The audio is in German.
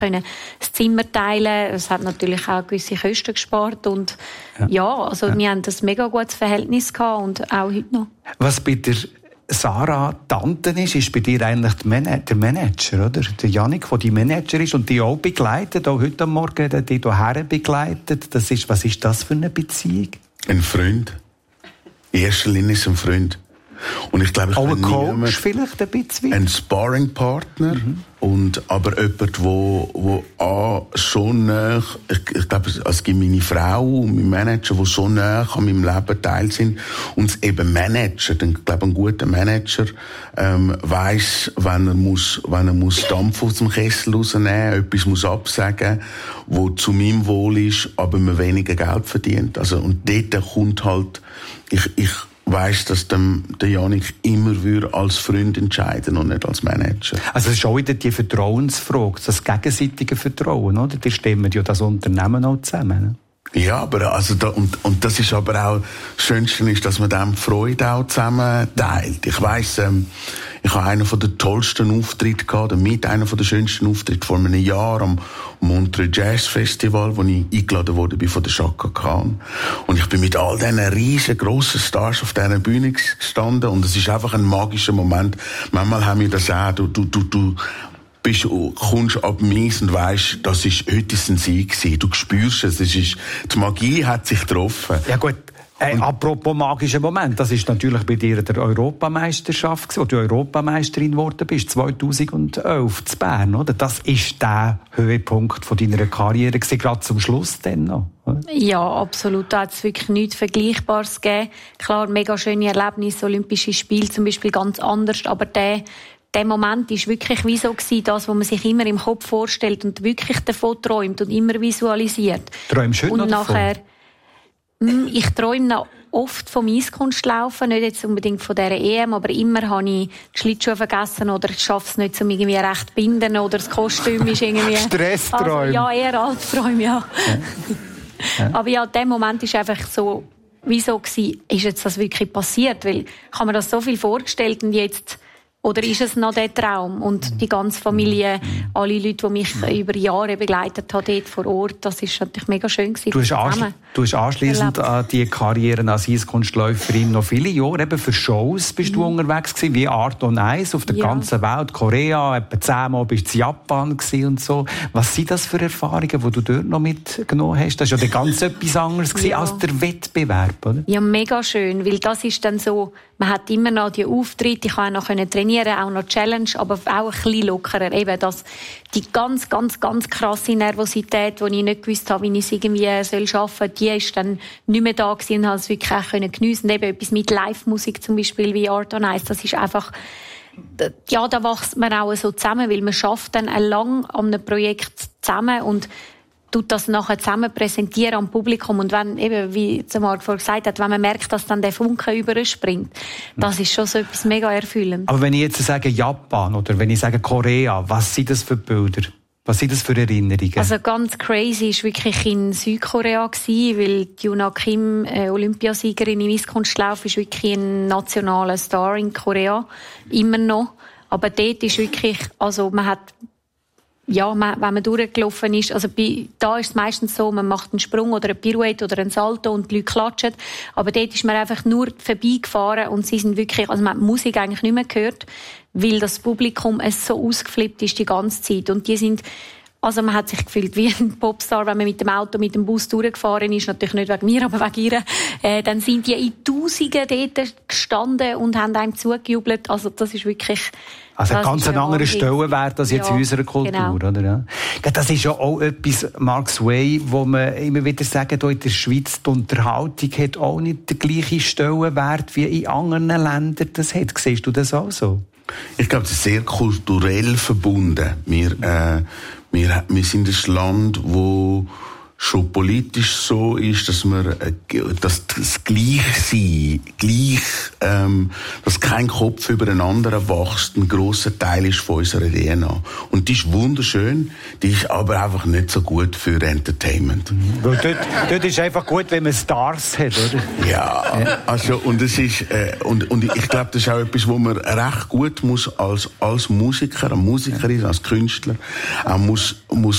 können das Zimmer teilen. Es hat natürlich auch gewisse Kosten gespart und wir haben ein mega gutes Verhältnis gehabt und auch heute noch. Was bei der Sarah Tante ist bei dir eigentlich der Manager, oder? Der Jannik, der die Manager ist und die auch begleitet, auch heute Morgen die hierher begleitet. Was ist das für eine Beziehung? Ein Freund. In erster Linie ist ein Freund. Und ich glaube, auch ein Coach vielleicht ein bisschen? Ein Sparringpartner. Und aber jemand, wo schon nah, ich glaube, es gibt meine Frau und mein Manager, die so nah an meinem Leben teil sind und es eben managen. Ich glaube, ein guter Manager weiss, wenn er muss Dampf aus dem Kessel rausnehmen, etwas muss absagen, wo zu meinem Wohl ist, aber man weniger Geld verdient. Also, und dort kommt halt, ich weiss, dass der Jannik immer als Freund entscheiden und nicht als Manager. Also es ist auch wieder die Vertrauensfrage, das gegenseitige Vertrauen, oder? Die stimmen ja das Unternehmen auch zusammen. Ne? Ja, aber also und das ist aber auch das Schönste ist, dass man dem die Freude auch zusammen teilt. Ich weiss, ich habe einen der tollsten Auftritte gehabt, mit einer der schönsten Auftritte vor einem Jahr am Montreux Jazz Festival, wo ich eingeladen wurde von der Chaka Khan. Und ich bin mit all diesen riesengroßen Stars auf dieser Bühne gestanden und es ist einfach ein magischer Moment. Manchmal haben wir das auch, du kommst ab Mies und weisst, heute ist ein Sieg gewesen. Du spürst es, die Magie hat sich getroffen. Ja gut. Apropos magischer Moment, das ist natürlich bei dir der Europameisterschaft, wo du Europameisterin geworden bist, 2011 in Bern, oder? Das ist der Höhepunkt von deiner Karriere, gerade zum Schluss dann noch, oder? Ja, absolut. Da hat es wirklich nichts Vergleichbares gegeben. Klar, mega schöne Erlebnisse, Olympische Spiele zum Beispiel ganz anders, aber der Moment war wirklich wie so gewesen, das, was man sich immer im Kopf vorstellt und wirklich davon träumt und immer visualisiert. Träumst du heute noch davon? Ich träume noch oft vom Eiskunstlaufen, nicht jetzt unbedingt von dieser EM, aber immer habe ich die Schlittschuhe vergessen oder ich schaffe es nicht, um irgendwie recht binden oder das Kostüm ist irgendwie... Stressträume. Also, ja, eher Albträume, ja. Aber ja, der Moment ist einfach so, wieso gewesen, ist jetzt das wirklich passiert? Weil ich habe mir das so viel vorgestellt und jetzt... Oder ist es noch der Traum? Und die ganze Familie, alle Leute, die mich über Jahre begleitet haben, dort vor Ort, das ist natürlich mega schön gewesen. Du hast anschliessend an die Karriere als Eiskunstläuferin noch viele Jahre eben für Shows bist du unterwegs gewesen, wie Art und Eis auf der ganzen Welt. Korea, etwa 10-mal bist du in Japan gewesen und so. Was sind das für Erfahrungen, die du dort noch mitgenommen hast? Das war ja ganz etwas anderes gewesen als der Wettbewerb, oder? Ja, mega schön, weil das ist dann so, man hat immer noch die Auftritte, ich konnte auch noch trainieren, auch noch Challenge, aber auch ein bisschen lockerer. Eben das, die ganz, ganz, ganz krasse Nervosität, die ich nicht gewusst habe, wie ich es irgendwie schaffen soll, die ist dann nicht mehr da gewesen und habe es wirklich auch geniessen. Eben etwas mit Live-Musik zum Beispiel wie Art on Ice, das ist einfach, ja, da wächst man auch so zusammen, weil man schafft dann lang an einem Projekt zusammen und tut das nachher zusammen präsentieren am Publikum. Und wenn, eben, wie Marc vorhin gesagt hat, wenn man merkt, dass dann der Funke überspringt, das ist schon so etwas mega erfüllend. Aber wenn ich jetzt sage Japan oder wenn ich sage Korea, was sind das für Bilder? Was sind das für Erinnerungen? Also ganz crazy war wirklich in Südkorea gewesen, weil Yuna Kim, Olympiasiegerin im Eiskunstlauf, ist wirklich ein nationaler Star in Korea. Immer noch. Aber dort ist wirklich, also man hat, ja, wenn man durchgelaufen ist, also da ist es meistens so, man macht einen Sprung oder eine Pirouette oder einen Salto und die Leute klatschen. Aber dort ist man einfach nur vorbeigefahren und sie sind wirklich, also man hat die Musik eigentlich nicht mehr gehört, weil das Publikum es so ausgeflippt ist die ganze Zeit. Und die sind, also man hat sich gefühlt wie ein Popstar, wenn man mit dem Auto, mit dem Bus durchgefahren ist, natürlich nicht wegen mir, aber wegen ihr. Dann sind die in Tausenden dort gestanden und haben einem zugejubelt. Also das ist wirklich... Also ein ganz anderer Stellenwert als jetzt in unserer Kultur, genau. Oder? Ja. Das ist ja auch etwas, Mark Sway, wo man immer wieder sagen, hier in der Schweiz, die Unterhaltung hat auch nicht den gleichen Stellenwert wie in anderen Ländern das hat. Siehst du das auch so? Ich glaube, es ist sehr kulturell verbunden. Wir sind ein Land, wo schon politisch so ist, dass man, dass das Gleichsein, dass kein Kopf über den anderen wächst, ein grosser Teil ist von unserer DNA. Und die ist wunderschön, die ist aber einfach nicht so gut für Entertainment. Dort ist einfach gut, wenn man Stars hat, oder? Ja, also, und es ist, und ich glaube, das ist auch etwas, wo man recht gut muss als Musiker, als Musikerin, als Künstler, auch muss